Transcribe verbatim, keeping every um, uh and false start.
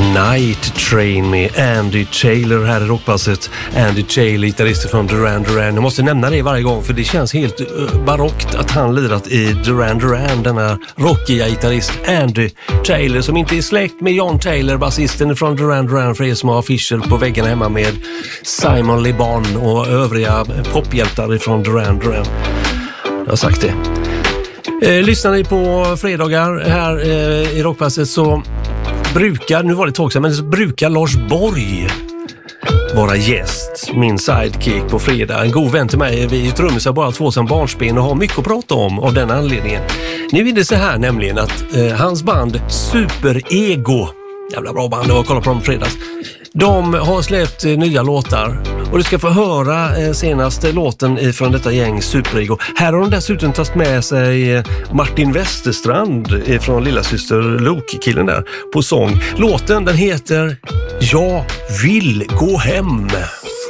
Night Train med Andy Taylor här i Rockpasset. Andy Taylor, gitarrist från Duran Duran. Jag måste nämna det varje gång för det känns helt uh, barockt att han lirat i Duran Duran, denna rockiga gitarrist Andy Taylor som inte är släkt med John Taylor, basisten från Duran Duran, för er som har affischer på väggarna hemma med Simon Le Bon och övriga pophjältar från Duran Duran. Jag har sagt det. Eh, lyssnar ni på fredagar här eh, i Rockpasset så brukar, nu var det ett tag sedan, men så brukar Lars Borg vara gäst, min sidekick på fredag. En god vän till mig, vi trummisar bara två som barnsben och har mycket att prata om av den anledningen. Nu är det så här nämligen att eh, hans band Super Ego, jävla bra band, jag kollar på dem på fredags, de har släppt eh, nya låtar och du ska få höra eh, senaste låten ifrån detta gäng Super Ego. Här har de dessutom tagit med sig eh, Martin Westerstrand eh, från lilla syster Luke-killen där på sång. Låten den heter Jag vill gå hem.